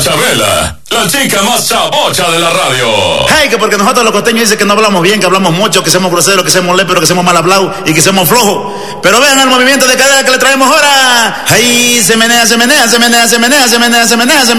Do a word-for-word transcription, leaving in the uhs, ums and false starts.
Chabela, la chica más chabocha de la radio. Hey, que porque nosotros los costeños dicen que no hablamos bien, que hablamos mucho, que somos groseros, que somos léperos, que somos mal hablados y que somos flojos. Pero vean el movimiento de cadera que le traemos ahora. Hey, se menea, se menea, se menea, se menea, se menea, se menea, se menea.